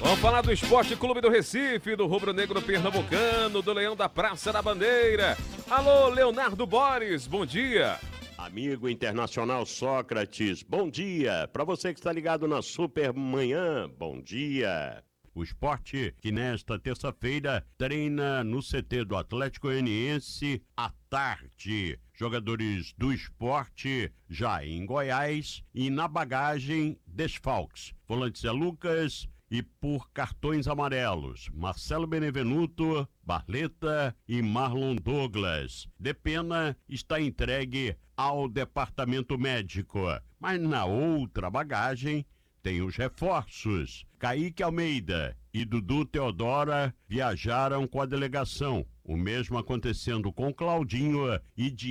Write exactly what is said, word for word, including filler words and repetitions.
Vamos falar do Esporte Clube do Recife, do Rubro Negro Pernambucano, do Leão da Praça da Bandeira. Alô, Leonardo Boris, bom dia. Amigo internacional Sócrates, bom dia. Para você que está ligado na Supermanhã, bom dia. O Sport, que nesta terça-feira treina no C T do Atlético Goianiense à tarde. Jogadores do Sport já em Goiás e na bagagem desfalques. Volante Zé Lucas e por cartões amarelos, Marcelo Benevenuto, Barleta e Marlon Douglas. Depena está entregue ao departamento médico, mas na outra bagagem tem os reforços. Kaique Almeida e Dudu Teodora viajaram com a delegação. O mesmo acontecendo com Claudinho e Di